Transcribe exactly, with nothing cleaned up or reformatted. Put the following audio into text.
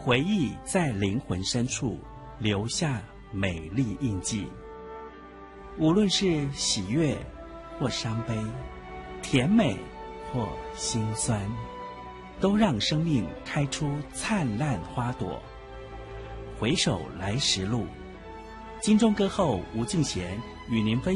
回忆在灵魂深处留下美丽印记。无论是喜悦或伤悲，甜美或心酸，都让生命开出灿烂花朵。回首来时路，金钟歌后吴敬贤与您分